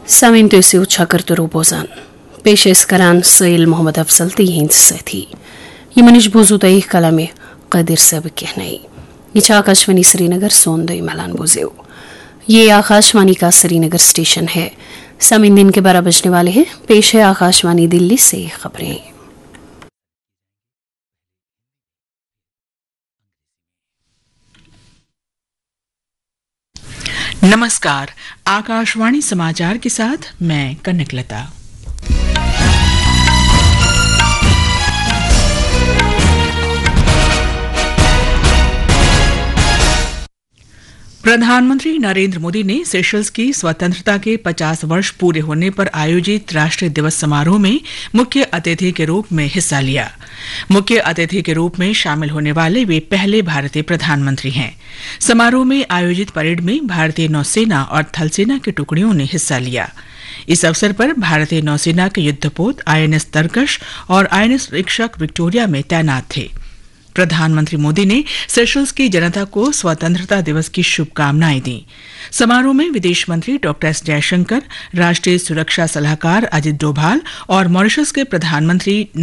Samintusi uçakırtır bozan. Peşes karan Sayıl Muhammed Afzal तीन थी ये मनीष भोजुदई कलामे कदीर सब कहनाई ये आकाशवाणी श्रीनगर सोनदई मलान बोजेव ये आकाशवाणी का श्रीनगर स्टेशन है। समय दिन के 12 बजने वाले हैं। पेश है आकाशवाणी दिल्ली से खबरें। नमस्कार, आकाशवाणी समाचार के साथ मैं कनकलता। प्रधानमंत्री नरेंद्र मोदी ने सेशल्स की स्वतंत्रता के 50 वर्ष पूरे होने पर आयोजित राष्ट्रीय दिवस समारोह में मुख्य अतिथि के रूप में हिस्सा लिया। मुख्य अतिथि के रूप में शामिल होने वाले वे पहले भारतीय प्रधानमंत्री हैं। समारोह में आयोजित परेड में भारतीय नौसेना और थल सेना की टुकड़ियों ने हिस्सा लिया। इस अवसर पर भारतीय नौसेना के युद्धपोत INS तरकश और INS रीक्षक विक्टोरिया में तैनात थे। प्रधानमंत्री मोदी ने सेशल्स की जनता को स्वतंत्रता दिवस की शुभकामनाएं दी। समारोह में विदेश मंत्री डॉक्टर एस जयशंकर, राष्ट्रीय सुरक्षा सलाहकार अजित डोभाल और मॉरिशस के प्रधानमंत्री